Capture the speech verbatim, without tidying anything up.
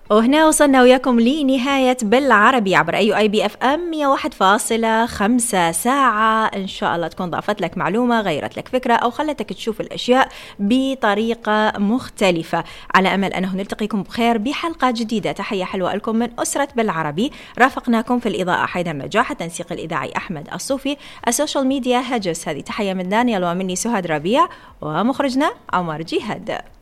وهنا وصلنا وياكم لنهاية بالعربي عبر أي أي بي اف ام مية وواحد فاصلة خمسة ساعة. إن شاء الله تكون ضافت لك معلومة، غيرت لك فكرة، أو خلتك تشوف الأشياء بطريقة مختلفة. على أمل أنه نلتقيكم بخير بحلقة جديدة. تحية حلوة لكم من أسرة بالعربي. رافقناكم في الإضاءة حيدر نجاح، التنسيق الإذاعي أحمد الصوفي، السوشيال ميديا هجس. هذه تحية من دانيال ومني سهاد ربيع، ومخرجنا عمر جهاد.